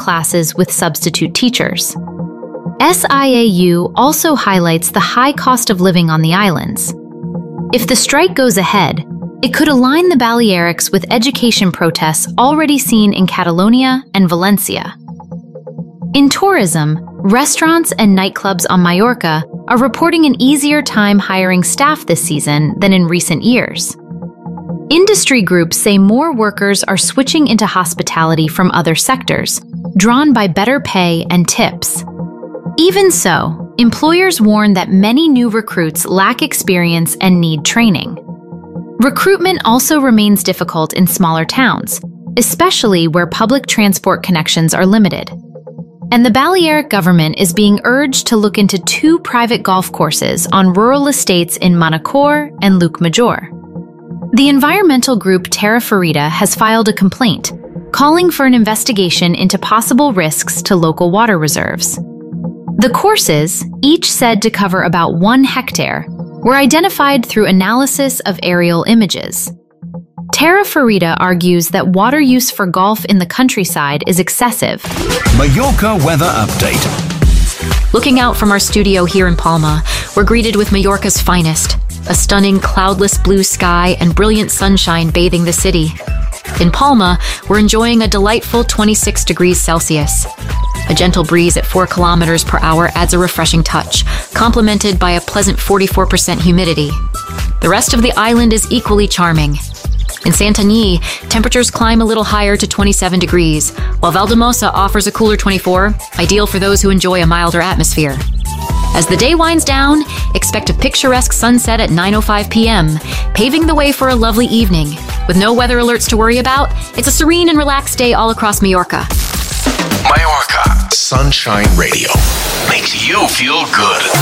classes with substitute teachers. SIAU also highlights the high cost of living on the islands. If the strike goes ahead, it could align the Balearics with education protests already seen in Catalonia and Valencia. In tourism, restaurants and nightclubs on Majorca are reporting an easier time hiring staff this season than in recent years. Industry groups say more workers are switching into hospitality from other sectors, drawn by better pay and tips. Even so, employers warn that many new recruits lack experience and need training. Recruitment also remains difficult in smaller towns, especially where public transport connections are limited. And the Balearic government is being urged to look into 2 private golf courses on rural estates in Manacor and Llucmajor. The environmental group Terra Ferida has filed a complaint, calling for an investigation into possible risks to local water reserves. The courses, each said to cover about 1 hectare, were identified through analysis of aerial images. Terra Ferida argues that water use for golf in the countryside is excessive. Majorca weather update. Looking out from our studio here in Palma, we're greeted with Majorca's finest, a stunning cloudless blue sky and brilliant sunshine bathing the city. In Palma, we're enjoying a delightful 26 degrees Celsius. A gentle breeze at 4 kilometers per hour adds a refreshing touch, complemented by a pleasant 44% humidity. The rest of the island is equally charming. In Santanyí, temperatures climb a little higher to 27 degrees, while Valdemosa offers a cooler 24, ideal for those who enjoy a milder atmosphere. As the day winds down, expect a picturesque sunset at 9:05 p.m., paving the way for a lovely evening. With no weather alerts to worry about, it's a serene and relaxed day all across Majorca. Majorca Sunshine Radio makes you feel good.